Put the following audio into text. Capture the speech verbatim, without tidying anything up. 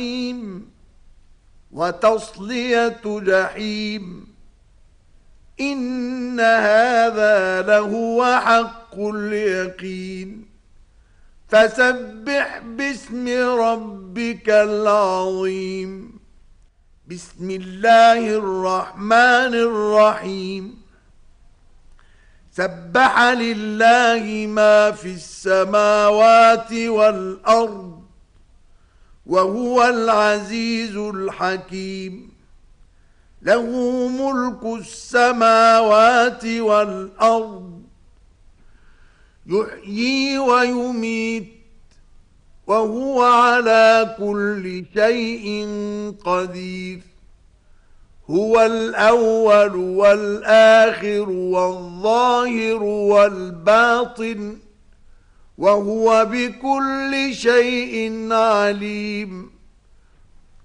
حميم وتصلية جحيم إن هذا لهو حق اليقين فسبح باسم ربك العظيم بسم الله الرحمن الرحيم سبح لله ما في السماوات والأرض وهو العزيز الحكيم له ملك السماوات والأرض يحيي ويميت وهو على كل شيء قدير هو الأول والآخر والظاهر والباطن وهو بكل شيء عليم